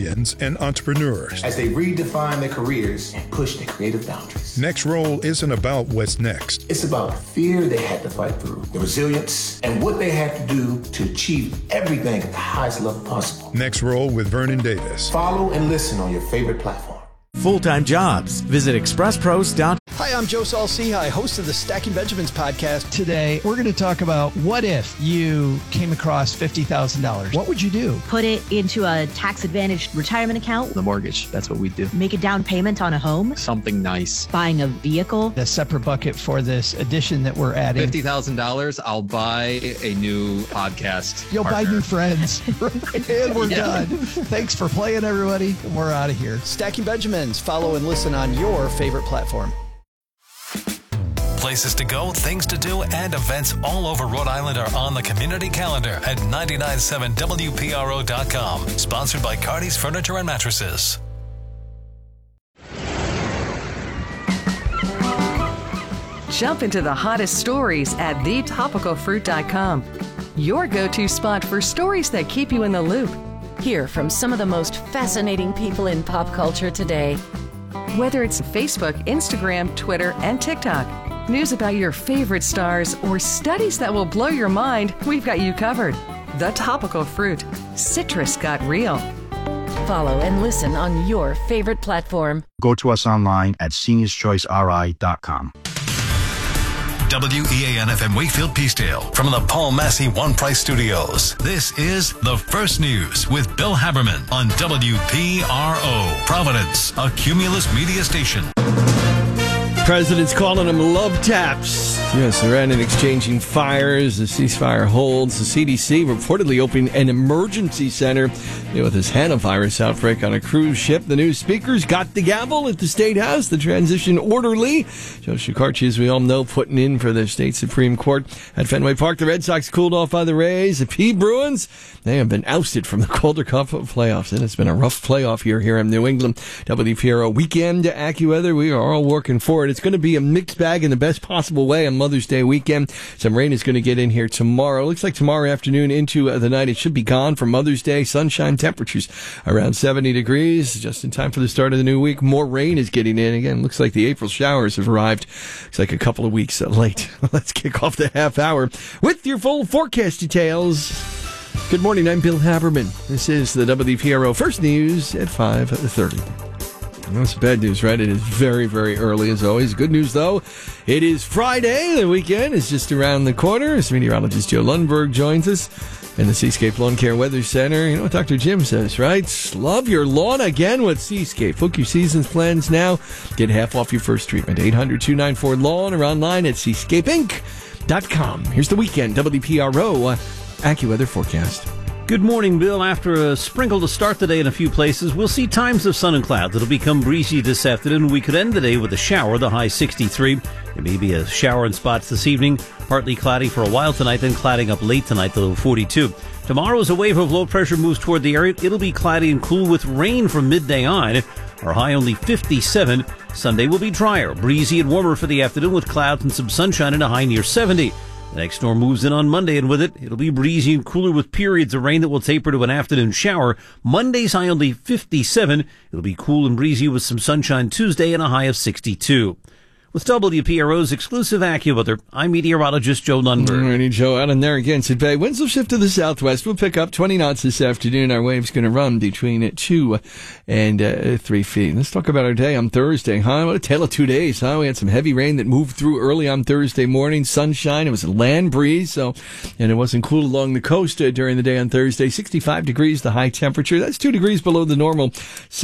Olympians and entrepreneurs as they redefine their careers and push their creative boundaries. Next Roll isn't about what's next. It's about the fear they had to fight through, the resilience, and what they had to do to achieve everything at the highest level possible. Next Roll with Vernon Davis. Follow and listen on your favorite platform. Full-time jobs. Visit expresspros.com. Hi, I'm Joe Saul-Sehy, host of the Stacking Benjamins podcast. Today, we're going to talk about what if you came across $50,000? What would you do? Put it into a tax-advantaged retirement account. The mortgage, that's what we do. Make a down payment on a home. Something nice. Buying a vehicle. A separate bucket for this addition that we're adding. $50,000, I'll buy a new podcast. You'll partner. buy new friends. And we're done. Thanks for playing, everybody. And we're out of here. Stacking Benjamins. Follow and listen on your favorite platform. Places to go, things to do, and events all over Rhode Island are on the community calendar at 997WPRO.com. Sponsored by Cardi's Furniture and Mattresses. Jump into the hottest stories at thetopicalfruit.com. Your go-to spot for stories that keep you in the loop. Hear from some of the most fascinating people in pop culture today. Whether it's Facebook, Instagram, Twitter, and TikTok, news about your favorite stars, or studies that will blow your mind, we've got you covered. The Topical Fruit. Citrus got real. Follow and listen on your favorite platform. Go to us online at seniorschoiceri.com. WEAN-FM Wakefield Peacedale from the Paul Massey One Price Studios. This is The First News with Bill Haberman on WPRO. Providence, a Cumulus media station. President's calling them love taps. Yes, Iran and exchanging fires. The ceasefire holds. The CDC reportedly opened an emergency center with this hantavirus outbreak on a cruise ship. The new speakers got the gavel at the State House. The transition orderly. Joe Shikarchi, as we all know, putting in for the state Supreme Court at Fenway Park. The Red Sox cooled off by the Rays. The P. Bruins, they have been ousted from the Calder Cup playoffs, and it's been a rough playoff year here in New England. WPRO weekend AccuWeather. We are all working for it. It's going to be a mixed bag in the best possible way on Mother's Day weekend. Some rain is going to get in here tomorrow. Looks like tomorrow afternoon into the night it should be gone for Mother's Day. Sunshine, temperatures around 70 degrees. Just in time for the start of the new week. More rain is getting in. Again, looks like the April showers have arrived. Looks like a couple of weeks late. Let's kick off the half hour with your full forecast details. Good morning, I'm Bill Haberman. This is the WPRO First News at 5:30. That's bad news, right? It is very, very early as always. Good news, though, it is Friday. The weekend is just around the corner. As meteorologist Joe Lundberg joins us in the Seascape Lawn Care Weather Center. You know what Dr. Jim says, right? Love your lawn again with Seascape. Book your season's plans now. Get half off your first treatment. 800-294-LAWN or online at seascapeinc.com. Here's the weekend WPRO AccuWeather forecast. Good morning, Bill. After a sprinkle to start the day in a few places, we'll see times of sun and clouds. It'll become breezy this afternoon. We could end the day with a shower, the high 63. There may be a shower in spots this evening. Partly cloudy for a while tonight, then clouding up late tonight, the low 42. Tomorrow, as a wave of low pressure moves toward the area, it'll be cloudy and cool with rain from midday on. Our high only 57. Sunday will be drier, breezy and warmer for the afternoon with clouds and some sunshine and a high near 70. The next storm moves in on Monday, and with it, it'll be breezy and cooler with periods of rain that will taper to an afternoon shower. Monday's high only 57. It'll be cool and breezy with some sunshine Tuesday and a high of 62. With WPRO's exclusive AccuWeather, I'm meteorologist Joe Lundberg. All righty, Joe, out in there again today. Winds will shift to the southwest. We'll pick up 20 knots this afternoon. Our wave's going to run between 2 and 3 feet. Let's talk about our day on Thursday, huh? What a tale of 2 days, huh? We had some heavy rain that moved through early on Thursday morning. Sunshine. It was a land breeze, and it wasn't cool along the coast during the day on Thursday. 65 degrees, the high temperature. That's 2 degrees below the normal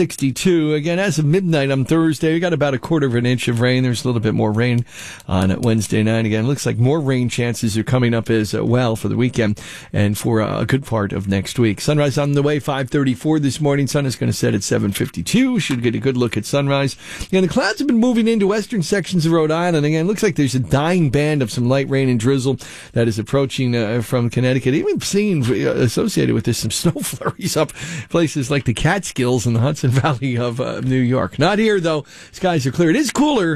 62. Again, as of midnight on Thursday, we got about a quarter of an inch of rain. There's a little bit more rain on Wednesday night. Again, looks like more rain chances are coming up as well for the weekend and for a good part of next week. Sunrise on the way, 5:34 this morning. Sun is going to set at 7:52. Should get a good look at sunrise. And the clouds have been moving into western sections of Rhode Island. Again, looks like there's a dying band of some light rain and drizzle that is approaching from Connecticut. Even seeing associated with this some snow flurries up places like the Catskills and the Hudson Valley of New York. Not here, though. Skies are clear. It is cooler,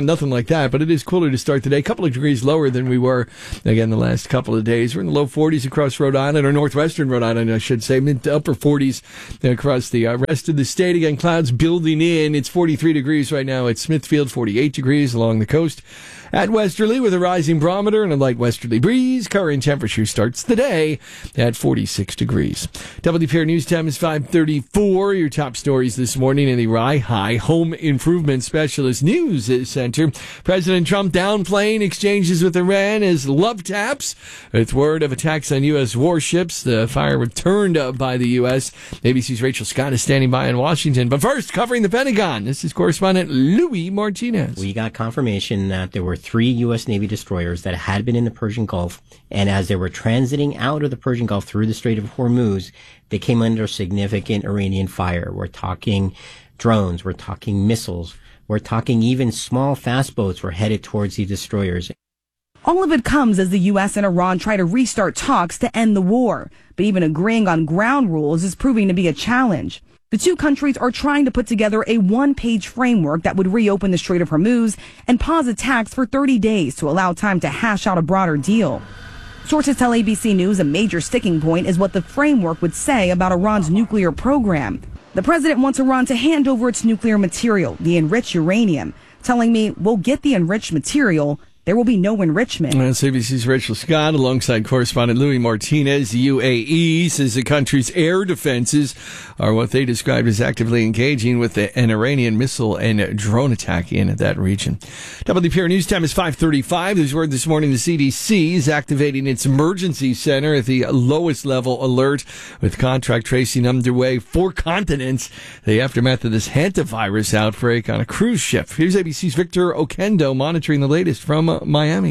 nothing like that, but it is cooler to start the day. A couple of degrees lower than we were, again, the last couple of days. We're in the low 40s across Rhode Island, or northwestern Rhode Island, I should say, mid to upper 40s across the rest of the state. Again, clouds building in. It's 43 degrees right now at Smithfield, 48 degrees along the coast. At Westerly, with a rising barometer and a light westerly breeze, current temperature starts the day at 46 degrees. WPR News Time is 5:34. Your top stories this morning in the Rye High Home Improvement Specialist News Center. President Trump downplaying exchanges with Iran as love taps. With word of attacks on U.S. warships, the fire returned by the U.S. ABC's Rachel Scott is standing by in Washington. But first, covering the Pentagon, this is correspondent Louis Martinez. We got confirmation that there were 3 U.S. Navy destroyers that had been in the Persian Gulf, and as they were transiting out of the Persian Gulf through the Strait of Hormuz, they came under significant Iranian fire. We're talking drones, we're talking missiles, we're talking even small fast boats were headed towards the destroyers. All of it comes as the U.S. and Iran try to restart talks to end the war. But even agreeing on ground rules is proving to be a challenge. The two countries are trying to put together a one-page framework that would reopen the Strait of Hormuz and pause attacks for 30 days to allow time to hash out a broader deal. Sources tell ABC News a major sticking point is what the framework would say about Iran's nuclear program. The president wants Iran to hand over its nuclear material, the enriched uranium, telling me, we'll get the enriched material. There will be no enrichment. That's ABC's Rachel Scott alongside correspondent Louis Martinez. The UAE says the country's air defenses are what they described as actively engaging with an Iranian missile and drone attack in that region. WPR News Time is 5:35. There's word this morning the CDC is activating its emergency center at the lowest level alert with contract tracing underway 4 continents. The aftermath of this hantavirus outbreak on a cruise ship. Here's ABC's Victor Oquendo monitoring the latest from Miami.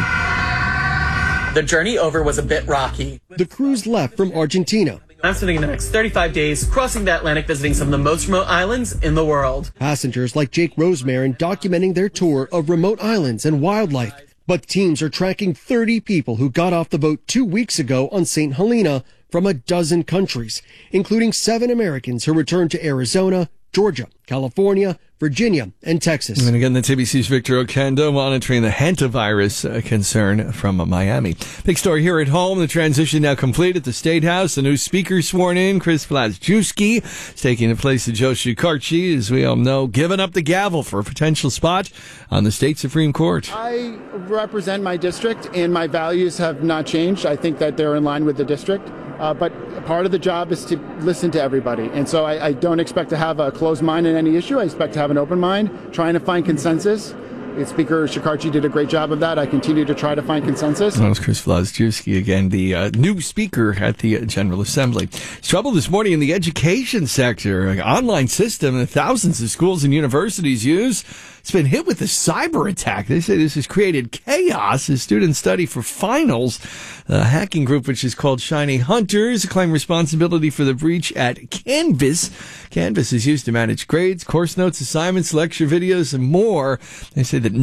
The journey over was a bit rocky. The cruise left from Argentina. I'm spending the next 35 days crossing the Atlantic, visiting some of the most remote islands in the world. Passengers like Jake Rosemarin documenting their tour of remote islands and wildlife. But teams are tracking 30 people who got off the boat 2 weeks ago on St. Helena from a dozen countries, including 7 Americans who returned to Arizona, Georgia, California, Virginia, and Texas. And again, that's ABC's Victor Oquendo monitoring the hantavirus concern from Miami. Big story here at home. The transition now complete at the State House. The new speaker sworn in, Chris Vlazewski, is taking the place of Joe Shekarchi, as we all know, giving up the gavel for a potential spot on the state Supreme Court. I represent my district, and my values have not changed. I think that they're in line with the district. But part of the job is to listen to everybody. And so I don't expect to have a closed mind in any issue. I expect to have an open mind, trying to find consensus. Speaker Shekarchi did a great job of that. I continue to try to find consensus. That was Chris Vlazewski again, the new speaker at the General Assembly. Trouble this morning in the education sector. An online system that thousands of schools and universities use. It's been hit with a cyber attack. They say this has created chaos as students study for finals. The hacking group, which is called Shiny Hunters, claim responsibility for the breach at Canvas. Canvas is used to manage grades, course notes, assignments, lecture videos, and more. They say that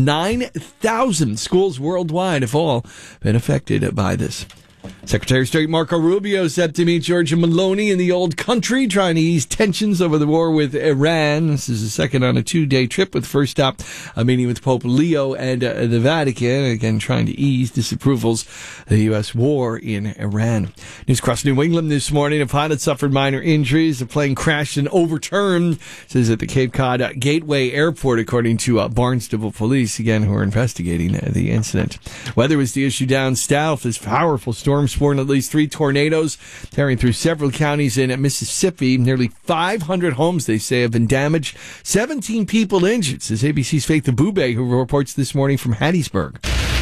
9,000 schools worldwide have all been affected by this. Secretary of State Marco Rubio set to meet Giorgia Meloni in the old country, trying to ease tensions over the war with Iran. This is the second on a 2-day trip, with first stop a meeting with Pope Leo and the Vatican, again trying to ease disapprovals of the U.S. war in Iran. News across New England this morning. A pilot suffered minor injuries. The plane crashed and overturned. This is at the Cape Cod Gateway Airport, according to Barnstable Police, again, who are investigating the incident. Weather was the issue down south. This powerful storm spawned at least 3 tornadoes, tearing through several counties in Mississippi. Nearly 500 homes, they say, have been damaged. 17 people injured, says ABC's Faith Abube, who reports this morning from Hattiesburg.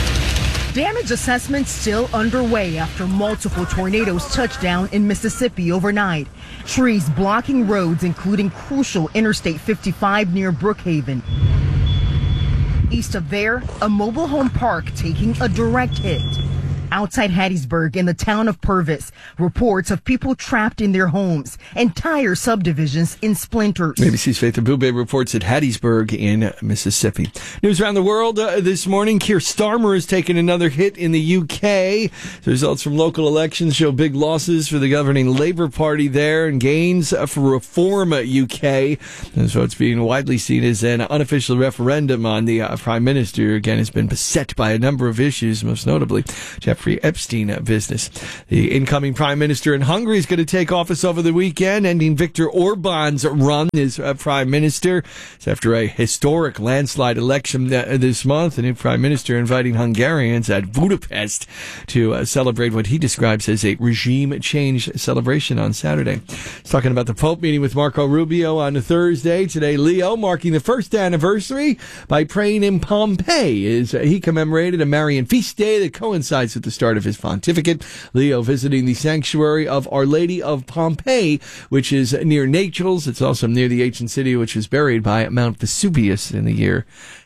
Damage assessments still underway after multiple tornadoes touched down in Mississippi overnight. Trees blocking roads, including crucial Interstate 55 near Brookhaven. East of there, a mobile home park taking a direct hit. outside Hattiesburg in the town of Purvis. Reports of people trapped in their homes, entire subdivisions in splinters. ABC's Faith Abube reports at Hattiesburg in Mississippi. News around the world this morning. Keir Starmer has taken another hit in the UK. The results from local elections show big losses for the governing Labour Party there and gains for Reform UK. And so it's being widely seen as an unofficial referendum on the Prime Minister. Again, has been beset by a number of issues, most notably Jeffrey Epstein business. The incoming Prime Minister in Hungary is going to take office over the weekend, ending Viktor Orban's run as Prime Minister. It's after a historic landslide election this month. The new Prime Minister inviting Hungarians at Budapest to celebrate what he describes as a regime change celebration on Saturday. He's talking about the Pope meeting with Marco Rubio on Thursday. Today, Leo marking the first anniversary by praying in Pompeii as he commemorated a Marian feast day that coincides with the start of his pontificate. Leo visiting the sanctuary of Our Lady of Pompeii, which is near Naples. It's also near the ancient city which was buried by Mount Vesuvius in the year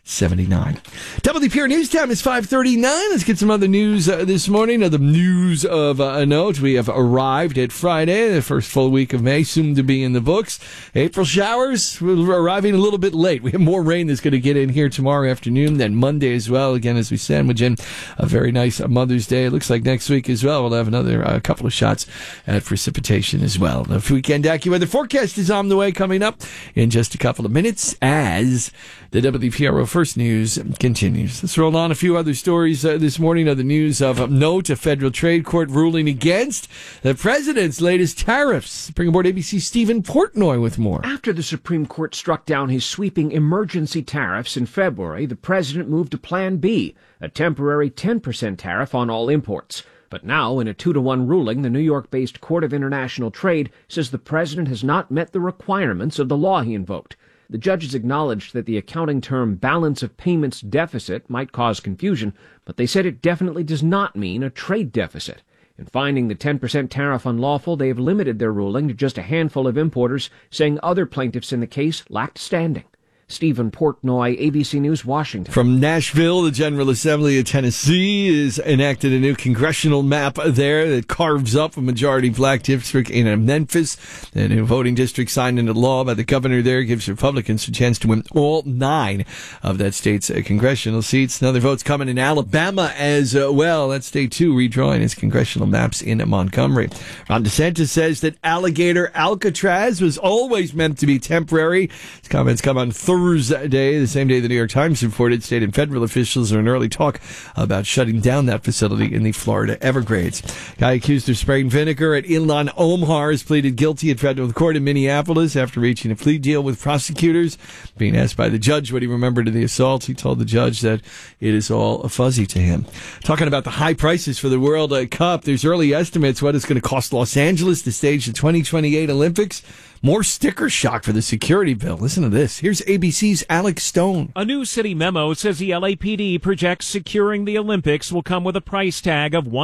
79. WPR News Time is 5:39. Let's get some other news this morning. Other news of note. We have arrived at Friday, the first full week of May, soon to be in the books. April showers, we're arriving a little bit late. We have more rain that's going to get in here tomorrow afternoon, then Monday as well. Again, as we sandwich in a very nice Mother's Day. It looks like next week as well, we'll have another couple of shots at precipitation as well. The weekend AccuWeather forecast is on the way, coming up in just a couple of minutes as the WPRO First News continues. Let's roll on a few other stories this morning. Other news of note, a federal trade court ruling against the president's latest tariffs. Bring aboard ABC's Stephen Portnoy with more. After the Supreme Court struck down his sweeping emergency tariffs in February, the president moved to Plan B, a temporary 10% tariff on all imports. But now, in a 2-1 ruling, the New York-based Court of International Trade says the president has not met the requirements of the law he invoked. The judges acknowledged that the accounting term balance of payments deficit might cause confusion, but they said it definitely does not mean a trade deficit. In finding the 10% tariff unlawful, they have limited their ruling to just a handful of importers, saying other plaintiffs in the case lacked standing. Stephen Portnoy, ABC News, Washington. From Nashville, the General Assembly of Tennessee has enacted a new congressional map there that carves up a majority black district in Memphis. The new voting district signed into law by the governor there gives Republicans a chance to win all 9 of that state's congressional seats. Another vote's coming in Alabama as well. That state, too, redrawing its congressional maps in Montgomery. Ron DeSantis says that alligator Alcatraz was always meant to be temporary. His comments come on Thursday, the same day the New York Times reported state and federal officials are in early talk about shutting down that facility in the Florida Everglades. Guy accused of spraying vinegar at Ilhan Omar has pleaded guilty at federal court in Minneapolis after reaching a plea deal with prosecutors. Being asked by the judge what he remembered of the assault, he told the judge that it is all fuzzy to him. Talking about the high prices for the World Cup, there's early estimates what it's going to cost Los Angeles to stage the 2028 Olympics. More sticker shock for the security bill. Listen to this. Here's ABC's Alex Stone. A new city memo says the LAPD projects securing the Olympics will come with a price tag of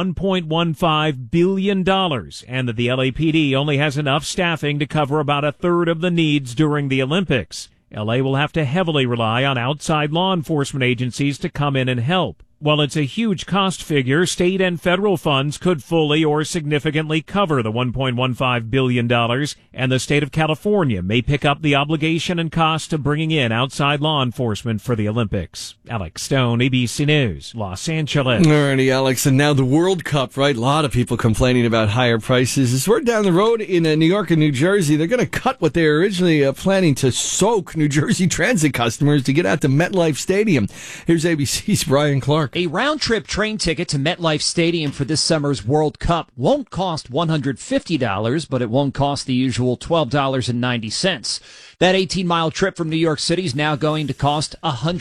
$1.15 billion, and that the LAPD only has enough staffing to cover about a third of the needs during the Olympics. LA will have to heavily rely on outside law enforcement agencies to come in and help. While it's a huge cost figure, state and federal funds could fully or significantly cover the $1.15 billion, and the state of California may pick up the obligation and cost of bringing in outside law enforcement for the Olympics. Alex Stone, ABC News, Los Angeles. Alrighty, Alex, and now the World Cup, right? A lot of people complaining about higher prices. As we're down the road in New York and New Jersey, they're going to cut what they were originally planning to soak New Jersey Transit customers to get out to MetLife Stadium. Here's ABC's Brian Clark. A round-trip train ticket to MetLife Stadium for this summer's World Cup won't cost $150, but it won't cost the usual $12.90. That 18-mile trip from New York City is now going to cost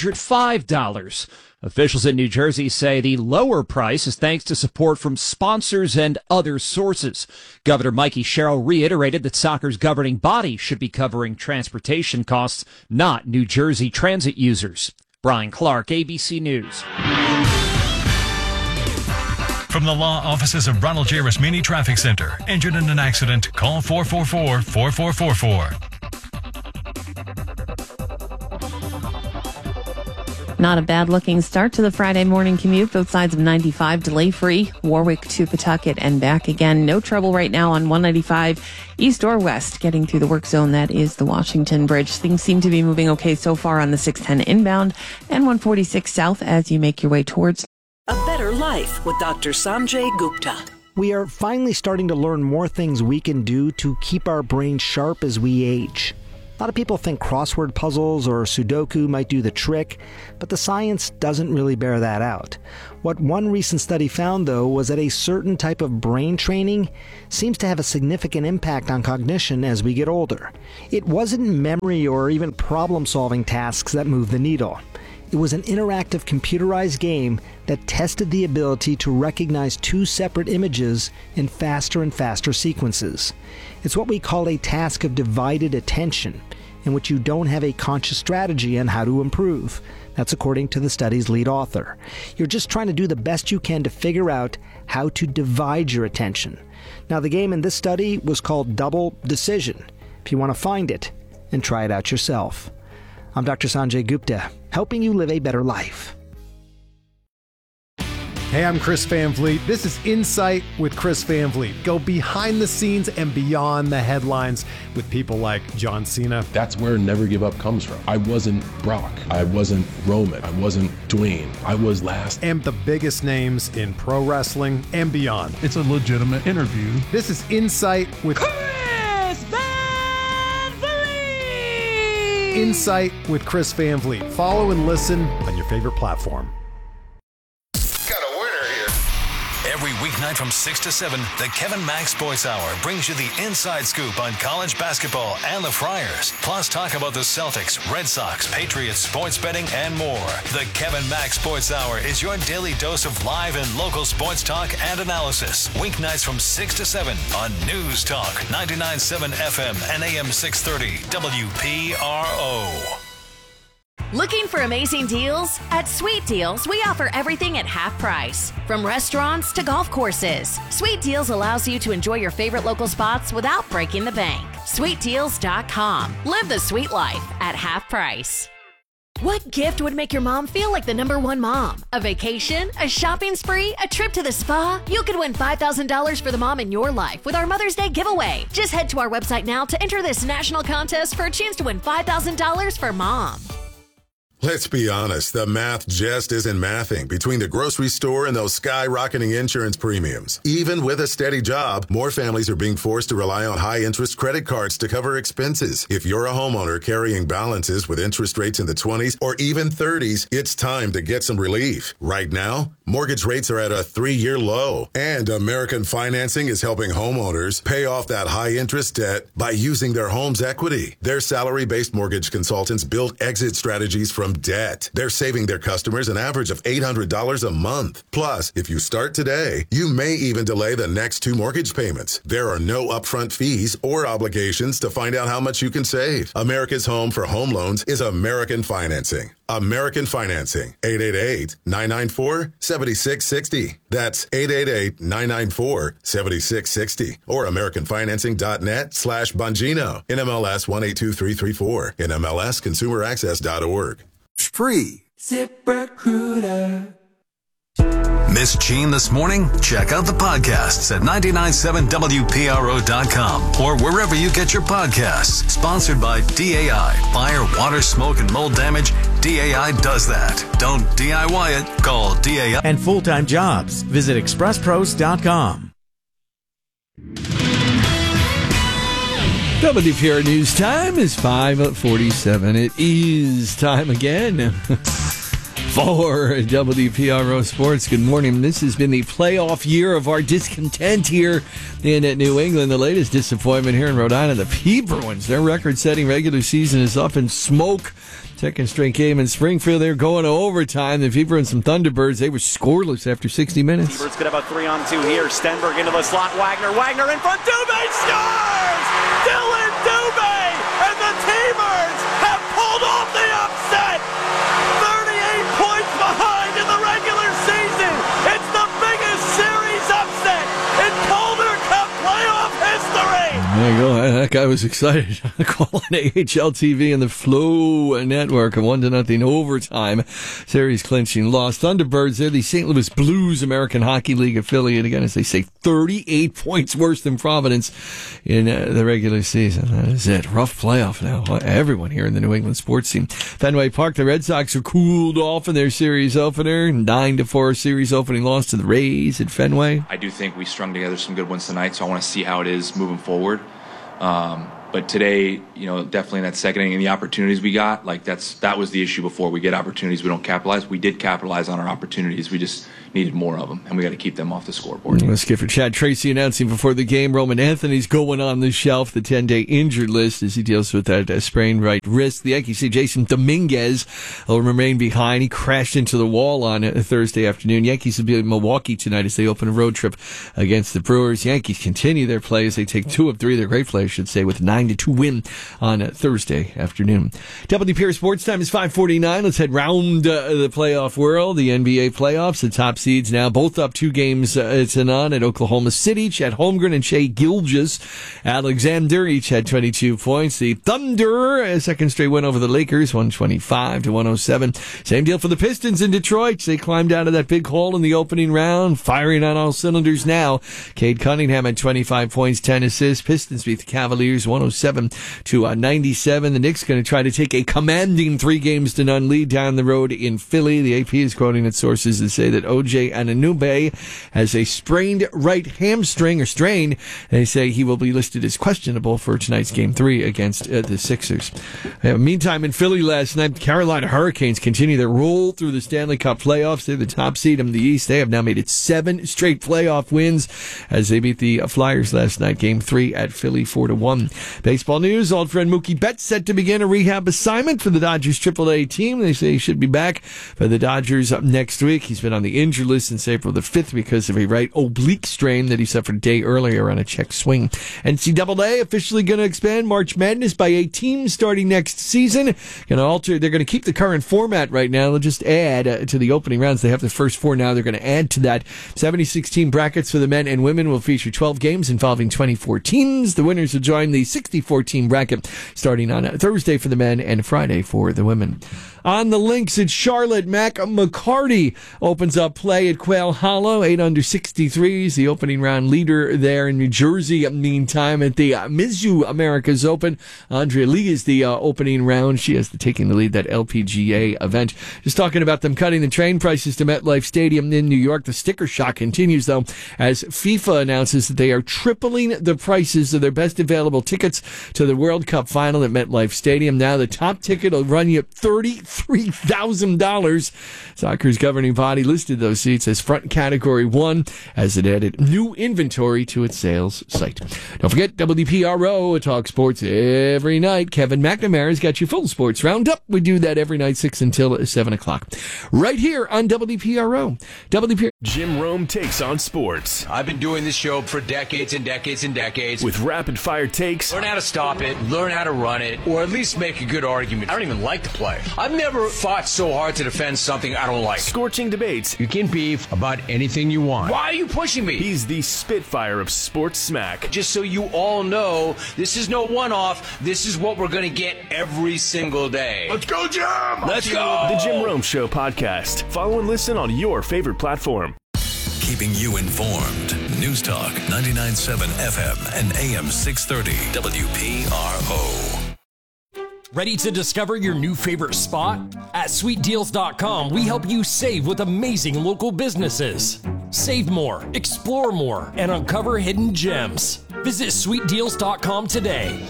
$105. Officials in New Jersey say the lower price is thanks to support from sponsors and other sources. Governor Mikey Sherrill reiterated that soccer's governing body should be covering transportation costs, not New Jersey Transit users. Brian Clark, ABC News. From the law offices of Ronald J. Rasmini Traffic Center. Injured in an accident? Call 444-4444. Not a bad-looking start to the Friday morning commute. Both sides of 95 delay-free. Warwick to Pawtucket and back again. No trouble right now on 195 east or west. Getting through the work zone, that is the Washington Bridge. Things seem to be moving okay so far on the 610 inbound and 146 south as you make your way towards A Better Life with Dr. Sanjay Gupta. We are finally starting to learn more things we can do to keep our brains sharp as we age. A lot of people think crossword puzzles or Sudoku might do the trick, but the science doesn't really bear that out. What one recent study found, though, was that a certain type of brain training seems to have a significant impact on cognition as we get older. It wasn't memory or even problem-solving tasks that moved the needle. It was an interactive computerized game that tested the ability to recognize two separate images in faster and faster sequences. It's what we call a task of divided attention, in which you don't have a conscious strategy on how to improve. That's according to the study's lead author. You're just trying to do the best you can to figure out how to divide your attention. Now, the game in this study was called Double Decision. If you want to find it and try it out yourself. I'm Dr. Sanjay Gupta, helping you live a better life. Hey, I'm Chris Van Vliet. This is Insight with Chris Van Vliet. Go behind the scenes and beyond the headlines with people like John Cena. That's where Never Give Up comes from. I wasn't Brock. I wasn't Roman. I wasn't Dwayne. I was last. And the biggest names in pro wrestling and beyond. It's a legitimate interview. This is Insight with Chris Van Vliet! Insight with Chris Van Vliet. Follow and listen on your favorite platform. Every weeknight from 6 to 7, the Kevin Max Sports Hour brings you the inside scoop on college basketball and the Friars. Plus, talk about the Celtics, Red Sox, Patriots, sports betting, and more. The Kevin Max Sports Hour is your daily dose of live and local sports talk and analysis. Weeknights from 6 to 7 on News Talk 99.7 FM and AM 630 WPRO. Looking for amazing deals? At Sweet Deals, we offer everything at half price. From restaurants to golf courses, Sweet Deals allows you to enjoy your favorite local spots without breaking the bank. SweetDeals.com. Live the sweet life at half price. What gift would make your mom feel like the #1 mom? A vacation? A shopping spree? A trip to the spa? You could win $5,000 for the mom in your life with our Mother's Day giveaway. Just head to our website now to enter this national contest for a chance to win $5,000 for mom. Let's be honest, the math just isn't mathing between the grocery store and those skyrocketing insurance premiums. Even with a steady job, more families are being forced to rely on high-interest credit cards to cover expenses. If you're a homeowner carrying balances with interest rates in the 20s or even 30s, it's time to get some relief. Right now, mortgage rates are at a 3-year low, and American Financing is helping homeowners pay off that high-interest debt by using their home's equity. Their salary-based mortgage consultants build exit strategies from debt. They're saving their customers an average of $800 a month. Plus, if you start today, you may even delay the next 2 mortgage payments. There are no upfront fees or obligations to find out how much you can save. America's home for home loans is American Financing. American Financing. 888-994-7660. That's 888-994-7660. Or AmericanFinancing.net/Bongino. NMLS 182334. NMLSConsumerAccess.org. Free. ZipRecruiter. Miss Gene this morning? Check out the podcasts at 997WPRO.com or wherever you get your podcasts. Sponsored by DAI. Fire, water, smoke, and mold damage. DAI does that. Don't DIY it. Call DAI. And full-time jobs. Visit ExpressPros.com. WPR News Time is 5:47. It is time again for WPRO Sports. Good morning. This has been the playoff year of our discontent here in New England. The latest disappointment here in Rhode Island, the P Bruins. Their record-setting regular season is up in smoke. Second straight game in Springfield. They're going to overtime. The Fever and some Thunderbirds, they were scoreless after 60 minutes. Fever's get about 3-on-2 here. Stenberg into the slot. Wagner in front. Dubé scores! Dylan Dubé! And the T-Birds have pulled off the upset! 38 points behind in the regular season. It's the biggest series upset in Calder Cup playoff history. There you go. That guy was excited. Call on AHL TV and the Flow Network. A 1-0 overtime series clinching loss. Thunderbirds, they're the St. Louis Blues American Hockey League affiliate. Again, as they say, 38 points worse than Providence in the regular season. That is it. Rough playoff now. Everyone here in the New England sports team. Fenway Park, the Red Sox are cooled off in their series opener. 9-4 series opening loss to the Rays at Fenway. I do think we strung together some good ones tonight, so I want to see how it is moving forward. But today, definitely in that second inning and the opportunities we got, that was the issue before. We get opportunities, we don't capitalize. We did capitalize on our opportunities. We just needed more of them, and we got to keep them off the scoreboard. Skipper Chad Tracy announcing before the game, Roman Anthony's going on the shelf, the 10-day injured list as he deals with that sprained right wrist. The Yankees say Jason Dominguez will remain behind. He crashed into the wall on Thursday afternoon. Yankees will be in Milwaukee tonight as they open a road trip against the Brewers. Yankees continue their play as they take 2 of 3. Their great play, I should say, with 9-2 win on Thursday afternoon. WPR Sports Time is 5:49. Let's head round the playoff world, the NBA playoffs. The top seeds now both up 2 games to none at Oklahoma City. Chet Holmgren and Shai Gilgeous-Alexander each had 22 points. The Thunder, a second straight win over the Lakers, 125-107. Same deal for the Pistons in Detroit. They climbed out of that big hole in the opening round, firing on all cylinders now. Cade Cunningham had 25 points, 10 assists. Pistons beat the Cavaliers 107-97. The Knicks going to try to take a commanding 3-0 lead down the road in Philly. The AP is quoting its sources to say that OJ Anunoby has a sprained right hamstring or strain. They say he will be listed as questionable for tonight's Game 3 against the Sixers. Meantime, in Philly last night, the Carolina Hurricanes continue their roll through the Stanley Cup playoffs. They're the top seed in the East. They have now made it 7 straight playoff wins as they beat the Flyers last night, Game 3 at Philly 4-1. Baseball news, old friend Mookie Betts set to begin a rehab assignment for the Dodgers AAA team. They say he should be back for the Dodgers up next week. He's been on the injured list since April the 5th because of a right oblique strain that he suffered a day earlier on a check swing. NCAA officially going to expand March Madness by 8 teams starting next season. They're going to keep the current format right now. They'll just add to the opening rounds. They have the first 4 now. They're going to add to that. 76-team brackets for the men and women will feature 12 games involving 24 teams. The winners will join the 64-team bracket starting on Thursday for the men and Friday for the women. On the links at Charlotte, Mac McCarty opens up play at Quail Hollow, 8 under 63s, the opening round leader there in New Jersey. Meantime, at the Mizzou Americas Open, Andrea Lee is the opening round. She has taking the lead that LPGA event. Just talking about them cutting the train prices to MetLife Stadium in New York. The sticker shock continues, though, as FIFA announces that they are tripling the prices of their best available tickets to the World Cup final at MetLife Stadium. Now the top ticket will run you $33,000. Soccer's governing body listed those seats as front category 1 as it added new inventory to its sales site. Don't forget WPRO, Talk Sports every night. Kevin McNamara's got your full sports roundup. We do that every night, 6 until 7 o'clock. Right here on WPRO. Jim Rome takes on sports. I've been doing this show for decades and decades and decades. With rapid fire takes. Learn how to stop it, learn how to run it, or at least make a good argument. I don't even like the play. I've never fought so hard to defend something I don't like. Scorching debates. You can beef about anything you want. Why are you pushing me? He's the Spitfire of sports smack. Just so you all know, this is no one-off. This is what we're going to get every single day. Let's go, Jim! Let's go! The Jim Rome Show podcast. Follow and listen on your favorite platform. Keeping you informed. News Talk 99.7 FM and AM 630 WPRO. Ready to discover your new favorite spot? At SweetDeals.com, we help you save with amazing local businesses. Save more, explore more, and uncover hidden gems. Visit SweetDeals.com today.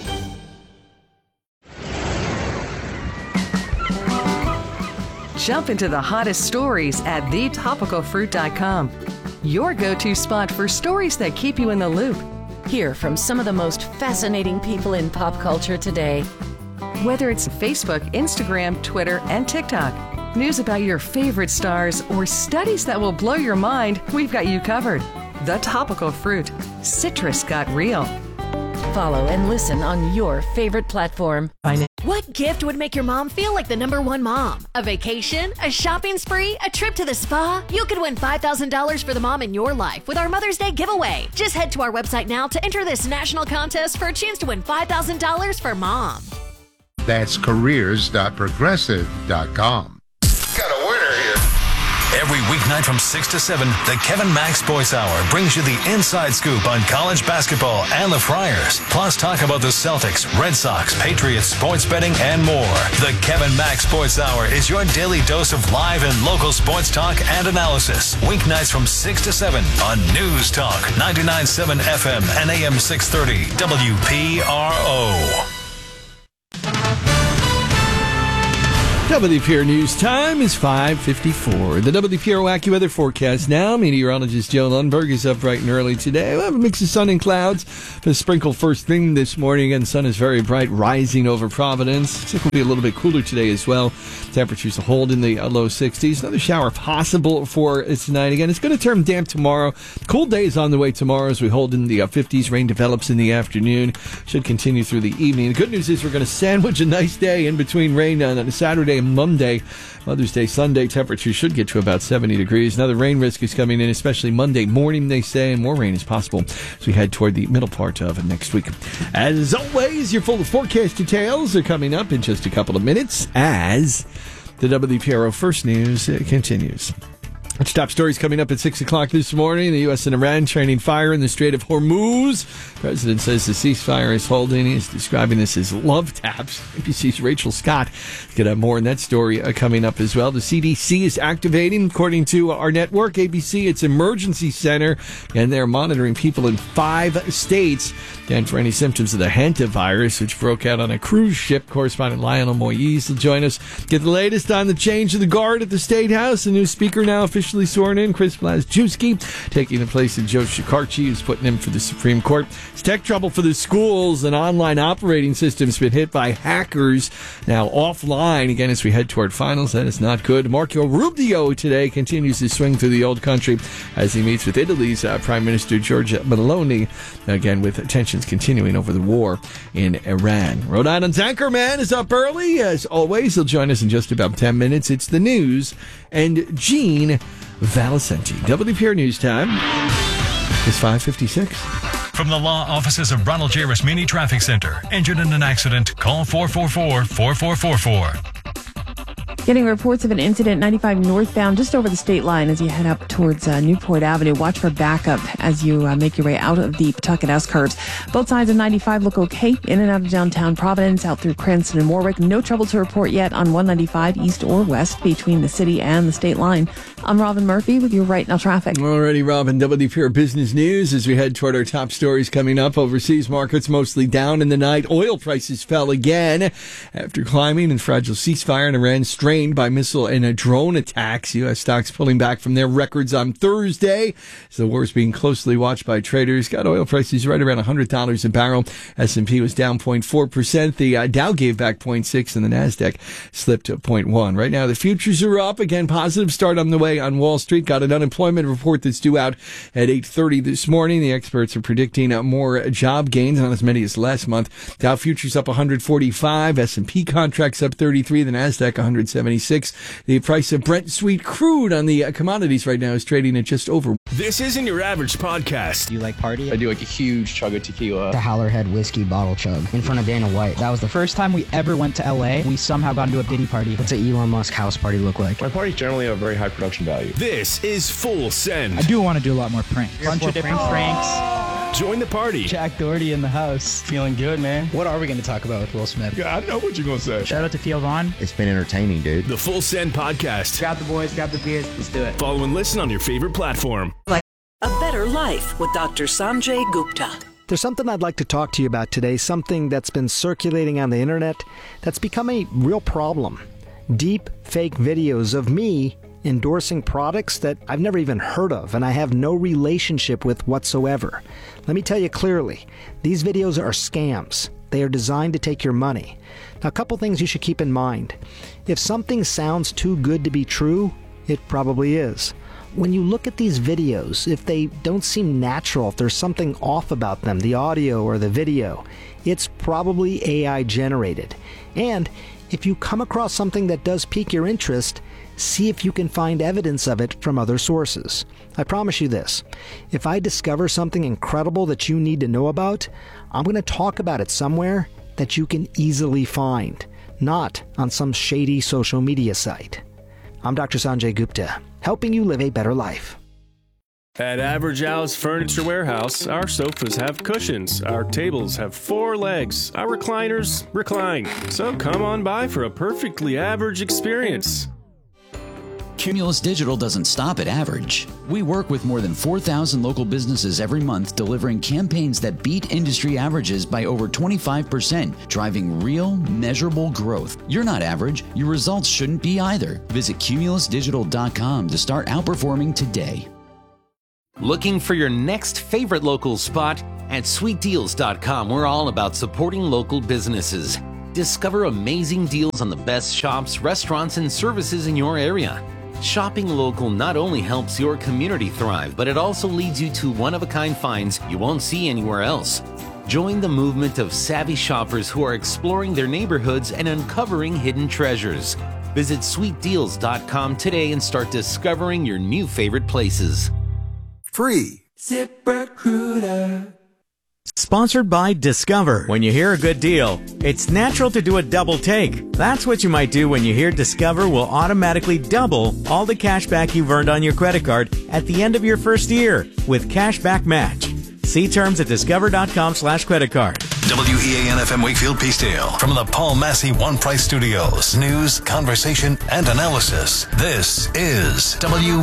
Jump into the hottest stories at thetopicalfruit.com. Your go-to spot for stories that keep you in the loop. Hear from some of the most fascinating people in pop culture today. Whether it's Facebook, Instagram, Twitter, and TikTok, news about your favorite stars, or studies that will blow your mind, we've got you covered. The Topical Fruit. Citrus got real. Follow and listen on your favorite platform. What gift would make your mom feel like the #1 mom? A vacation? A shopping spree? A trip to the spa? You could win $5,000 for the mom in your life with our Mother's Day giveaway. Just head to our website now to enter this national contest for a chance to win $5,000 for mom. That's careers.progressive.com. Got a winner here. Every weeknight from 6 to 7, the Kevin Max Boyce Hour brings you the inside scoop on college basketball and the Friars. Plus, talk about the Celtics, Red Sox, Patriots, sports betting, and more. The Kevin Max Boyce Hour is your daily dose of live and local sports talk and analysis. Weeknights from 6 to 7 on News Talk 99.7 FM and AM 630 WPRO. WPRO News time is 5:54. The WPRO AccuWeather forecast now. Meteorologist Joe Lundberg is up bright and early today. We'll have a mix of sun and clouds. A sprinkle first thing this morning. Again, sun is very bright, rising over Providence. Looks like it'll be a little bit cooler today as well. Temperatures will hold in the low 60s. Another shower possible for tonight. Again, it's going to turn damp tomorrow. Cool days on the way tomorrow as we hold in the 50s. Rain develops in the afternoon. Should continue through the evening. The good news is we're going to sandwich a nice day in between rain on Saturday and Monday. Mother's Day, Sunday, temperatures should get to about 70 degrees. Another rain risk is coming in, especially Monday morning, they say, and more rain is possible as we head toward the middle part of next week. As always, your full forecast details are coming up in just a couple of minutes as the WPRO First News continues. Top stories coming up at 6 o'clock this morning. The U.S. and Iran training fire in the Strait of Hormuz. The president says the ceasefire is holding. He's describing this as love taps. ABC's Rachel Scott is going to have more on that story coming up as well. The CDC is activating, according to our network, ABC, its emergency center, and they're monitoring people in 5 states. And for any symptoms of the hantavirus, which broke out on a cruise ship, correspondent Lionel Moyes will join us. Get the latest on the change of the guard at the State House. The new speaker now officially sworn in, Chris Blazczewski, taking the place of Joe Shekarchi, who's putting him for the Supreme Court. It's tech trouble for the schools. An online operating system's been hit by hackers, now offline again as we head toward finals. That is not good. Marco Rubio today continues his swing through the old country as he meets with Italy's Prime Minister Giorgia Meloni, again with tensions continuing over the war in Iran. Rhode Island's Anchorman is up early. As always, he'll join us in just about 10 minutes. It's the news and Gene Valicenti. WPR News Time is 5:56. From the law offices of Ronald J. Rasmini Traffic Center. Injured in an accident? Call 444-4444. Getting reports of an incident 95 northbound just over the state line as you head up towards Newport Avenue. Watch for backup as you make your way out of the Pawtucket S-curves. Both sides of 95 look okay in and out of downtown Providence, out through Cranston and Warwick. No trouble to report yet on 195 east or west between the city and the state line. I'm Robin Murphy with your Right Now traffic. Alrighty, Robin. WPR Business News as we head toward our top stories coming up. Overseas markets mostly down in the night. Oil prices fell again after climbing and fragile ceasefire in Iran strained by missile and drone attacks. U.S. stocks pulling back from their records on Thursday as the war is being closely watched by traders. Got oil prices right around $100 a barrel. S&P was down 0.4%. The Dow gave back 0.6% and the NASDAQ slipped to 0.1%. Right now, the futures are up. Again, positive start on the way on Wall Street. Got an unemployment report that's due out at 8:30 this morning. The experts are predicting more job gains, not as many as last month. Dow futures up 145. S&P contracts up 33. The NASDAQ 176. The price of Brent sweet crude on the commodities right now is trading at just over. This isn't your average podcast. Do you like party? I do like a huge chug of tequila. The Howlerhead whiskey bottle chug in front of Dana White. That was the first time we ever went to LA. We somehow got into a Diddy party. What's an Elon Musk house party look like? My parties generally have very high production value. This is Full Send. I do want to do a lot more pranks. Bunch of different pranks. Join the party. Jack Doherty in the house. Feeling good, man. What are we going to talk about with Will Smith? Yeah, I know what you're going to say. Shout out to Theo Vaughn. It's been entertaining, dude. The Full Send Podcast. Grab the boys, grab the beers. Let's do it. Follow and listen on your favorite platform. A Better Life with Dr. Sanjay Gupta. There's something I'd like to talk to you about today, something that's been circulating on the internet that's become a real problem. Deep fake videos of me endorsing products that I've never even heard of and I have no relationship with whatsoever. Let me tell you clearly, these videos are scams. They are designed to take your money. Now, a couple things you should keep in mind. If something sounds too good to be true, it probably is. when you look at these videos, if they don't seem natural, if there's something off about them, the audio or the video, it's probably AI generated. And if you come across something that does pique your interest, see if you can find evidence of it from other sources. I promise you this, if I discover something incredible that you need to know about, I'm going to talk about it somewhere that you can easily find, not on some shady social media site. I'm Dr. Sanjay Gupta, helping you live a better life. At Average Al's Furniture Warehouse, our sofas have cushions, our tables have 4 legs, our recliners recline. So come on by for a perfectly average experience. Cumulus Digital doesn't stop at average. We work with more than 4,000 local businesses every month, delivering campaigns that beat industry averages by over 25%, driving real, measurable growth. You're not average. Your results shouldn't be either. Visit cumulusdigital.com to start outperforming today. Looking for your next favorite local spot? At sweetdeals.com, we're all about supporting local businesses. Discover amazing deals on the best shops, restaurants, and services in your area. Shopping local not only helps your community thrive, but it also leads you to one-of-a-kind finds you won't see anywhere else. Join the movement of savvy shoppers who are exploring their neighborhoods and uncovering hidden treasures. Visit sweetdeals.com today and start discovering your new favorite places. Free ZipRecruiter. Sponsored by Discover. When you hear a good deal, it's natural to do a double take. That's what you might do when you hear Discover will automatically double all the cash back you've earned on your credit card at the end of your first year with Cashback Match. See terms at discover.com/creditcard. WEAN-FM Wakefield Peacedale. From the Paul Massey One Price Studios. News, conversation, and analysis. This is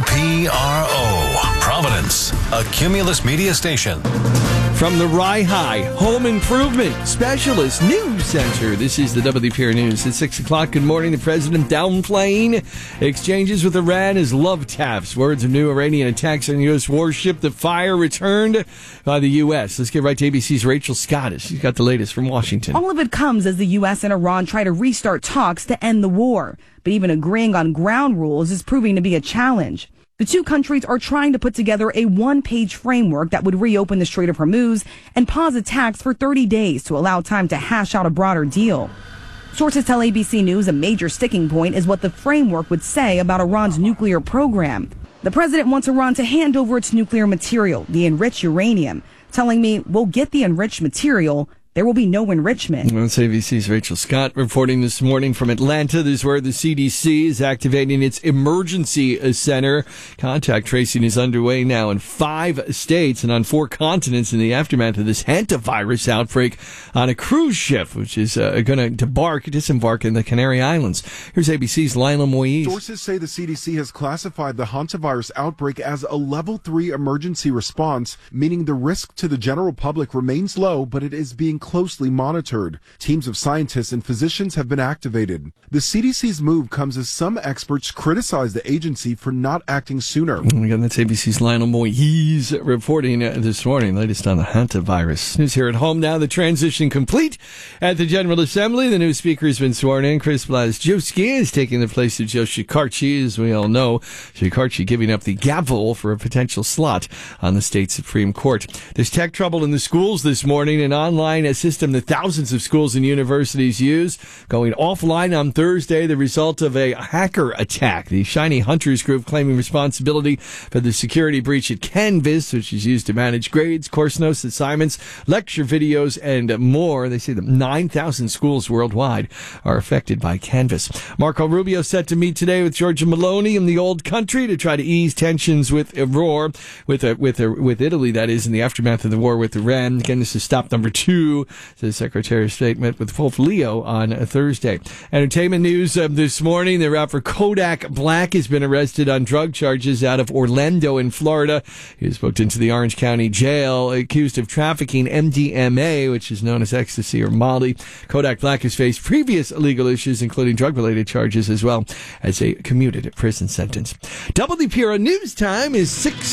WPRO. Providence, a Cumulus media station. From the Rye High Home Improvement Specialist News Center, this is the WPR News at 6 o'clock. Good morning. The president downplaying exchanges with Iran as love taps. Words of new Iranian attacks on U.S. warship. The fire returned by the U.S. Let's get right to ABC's Rachel Scott. She's got the latest from Washington. All of it comes as the U.S. and Iran try to restart talks to end the war. But even agreeing on ground rules is proving to be a challenge. The two countries are trying to put together a one-page framework that would reopen the Strait of Hormuz and pause attacks for 30 days to allow time to hash out a broader deal. Sources tell ABC News a major sticking point is what the framework would say about Iran's nuclear program. The president wants Iran to hand over its nuclear material, the enriched uranium, telling me, we'll get the enriched material. There will be no enrichment. That's ABC's Rachel Scott reporting this morning from Atlanta. This is where the CDC is activating its emergency center. Contact tracing is underway now in 5 states and on 4 continents in the aftermath of this hantavirus outbreak on a cruise ship, which is going to disembark in the Canary Islands. Here's ABC's Lila Moise. Sources say the CDC has classified the hantavirus outbreak as a level 3 emergency response, meaning the risk to the general public remains low, but it is being closely monitored. Teams of scientists and physicians have been activated. The CDC's move comes as some experts criticize the agency for not acting sooner. Again, that's ABC's Lionel Moise reporting this morning. Latest on the hantavirus. News here at home now. The transition complete at the General Assembly. The new speaker has been sworn in. Chris Blazkowski is taking the place of Joe Shekarchi. As we all know, Shekarchi giving up the gavel for a potential slot on the state Supreme Court. There's tech trouble in the schools this morning. An online system that thousands of schools and universities use going offline on Thursday, the result of a hacker attack. The Shiny Hunters group claiming responsibility for the security breach at Canvas, which is used to manage grades, course notes, assignments, lecture videos, and more. They say that 9,000 schools worldwide are affected by Canvas. Marco Rubio set to meet today with Giorgia Meloni in the old country to try to ease tensions with Iran, with Italy, that is, in the aftermath of the war with Iran. Again, this is stop number 2. The Secretary of State met with Pope Leo on Thursday. Entertainment news this morning. The rapper Kodak Black has been arrested on drug charges out of Orlando in Florida. He was booked into the Orange County Jail accused of trafficking MDMA, which is known as ecstasy or Molly. Kodak Black has faced previous legal issues, including drug-related charges, as well as a commuted prison sentence. WPRO News Time is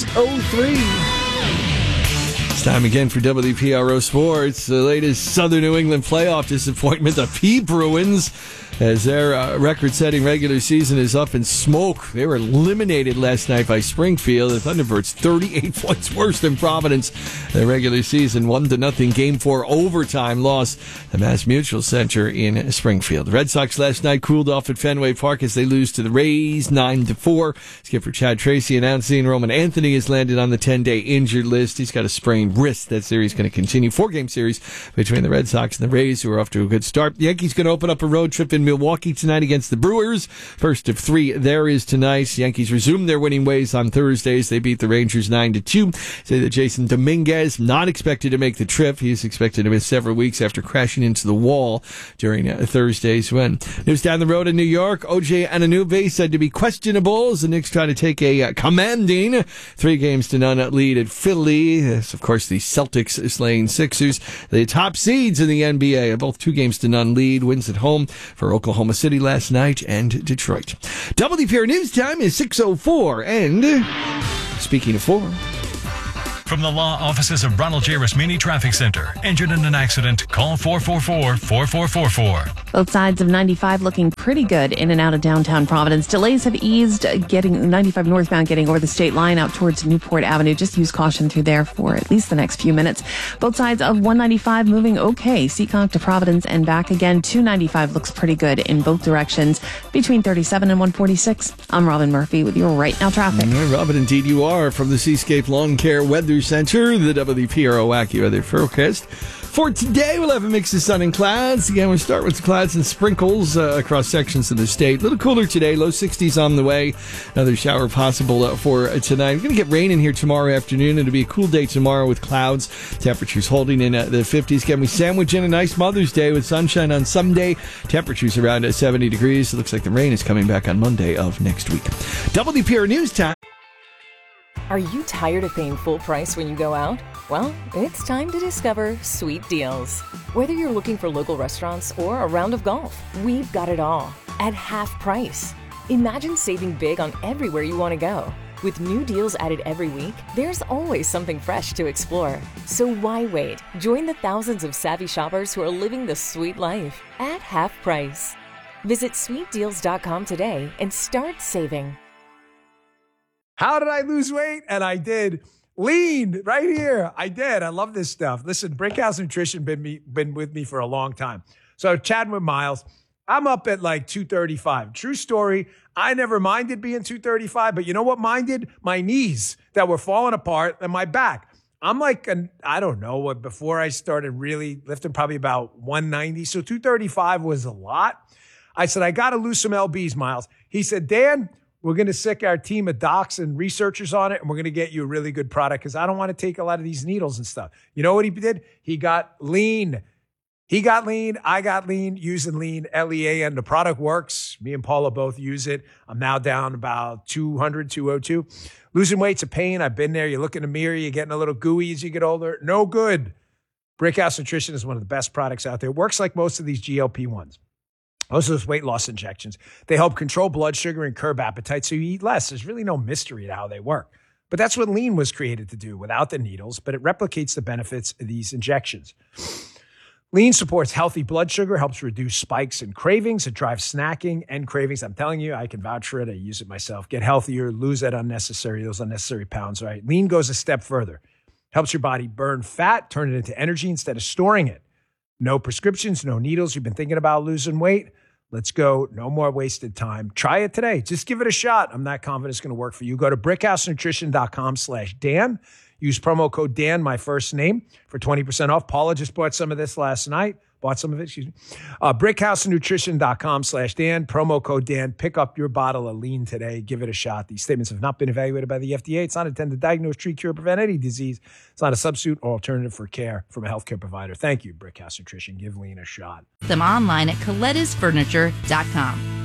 6:03. It's time again for WPRO Sports. The latest Southern New England playoff disappointment, the P. Bruins. as their record-setting regular season is up in smoke. They were eliminated last night by Springfield. The Thunderbirds 38 points worse than Providence. Their regular season 1-0 Game 4 overtime loss at Mass Mutual Center in Springfield. The Red Sox last night cooled off at Fenway Park as they lose to the Rays 9-4. Skipper Chad Tracy announcing Roman Anthony has landed on the 10-day injured list. He's got a sprained wrist. That series going to continue. 4-game series between the Red Sox and the Rays, who are off to a good start. The Yankees going to open up a road trip in Milwaukee tonight against the Brewers. First of 3 there is tonight. The Yankees resumed their winning ways on Thursdays. They beat the Rangers 9-2. Say that Jason Dominguez not expected to make the trip. He is expected to miss several weeks after crashing into the wall during Thursday's win. News down the road in New York. OJ Anunoby said to be questionable as the Knicks try to take a commanding 3-0 lead at Philly. That's, of course, the Celtics slaying Sixers. The top seeds in the NBA, both 2-0 lead. Wins at home for Oklahoma City last night and Detroit. WPR News Time is 6:04. And speaking of 4. From the law offices of Ronald J. Rasmini Traffic Center. Injured in an accident? Call 444-4444. Both sides of 95 looking pretty good in and out of downtown Providence. Delays have eased, getting 95 northbound getting over the state line out towards Newport Avenue. Just use caution through there for at least the next few minutes. Both sides of 195 moving okay. Seekonk to Providence and back again. 295 looks pretty good in both directions between 37 and 146. I'm Robin Murphy with your Right Now traffic. Robin, indeed you are, from the Seascape Lawn Care Weather Center, the WPRO AccuWeather forecast. For today, we'll have a mix of sun and clouds. Again, we'll start with clouds and sprinkles across sections of the state. A little cooler today, low 60s on the way. Another shower possible for tonight. We're going to get rain in here tomorrow afternoon. It'll be a cool day tomorrow with clouds. Temperatures holding in the 50s. Can we sandwich in a nice Mother's Day with sunshine on Sunday? Temperatures around 70 degrees. It looks like the rain is coming back on Monday of next week. WPR News Time. Are you tired of paying full price when you go out? Well, it's time to discover Sweet Deals. Whether you're looking for local restaurants or a round of golf, we've got it all at half price. Imagine saving big on everywhere you want to go. With new deals added every week, there's always something fresh to explore. So why wait? Join the thousands of savvy shoppers who are living the sweet life at half price. Visit sweetdeals.com today and start saving. How did I lose weight? And I did. Lean right here. I did. I love this stuff. Listen, Brickhouse Nutrition been with me for a long time. So chatting with Miles, I'm up at like 235. True story. I never minded being 235, but you know what minded? My knees that were falling apart and my back. I'm like, I don't know what, before I started really lifting, probably about 190. So 235 was a lot. I said, I got to lose some LBs, Miles. He said, Dan, we're going to sick our team of docs and researchers on it, and we're going to get you a really good product because I don't want to take a lot of these needles and stuff. You know what he did? He got lean. He got lean. I got lean using lean, LEA, and the product works. Me and Paula both use it. I'm now down about 200, 202. Losing weight's a pain. I've been there. You look in the mirror, you're getting a little gooey as you get older. No good. Brickhouse Nutrition is one of the best products out there. It works like most of these GLP-1s. Most of those weight loss injections, they help control blood sugar and curb appetite so you eat less. There's really no mystery to how they work. But that's what lean was created to do without the needles, but it replicates the benefits of these injections. Lean supports healthy blood sugar, helps reduce spikes and cravings. It drives snacking and cravings. I'm telling you, I can vouch for it. I use it myself. Get healthier, lose those unnecessary pounds, right? Lean goes a step further. Helps your body burn fat, turn it into energy instead of storing it. No prescriptions, no needles. You've been thinking about losing weight? Let's go. No more wasted time. Try it today. Just give it a shot. I'm not confident it's going to work for you. Go to brickhousenutrition.com/Dan. Use promo code Dan, my first name, for 20% off. Paula just bought some of this last night. brickhousenutrition.com/Dan. Promo code Dan. Pick up your bottle of lean today. Give it a shot. These statements have not been evaluated by the FDA. It's not intended to diagnose, treat, cure, prevent any disease. It's not a substitute or alternative for care from a healthcare provider. Thank you, Brickhouse Nutrition. Give lean a shot. Them online at ColettasFurniture.com.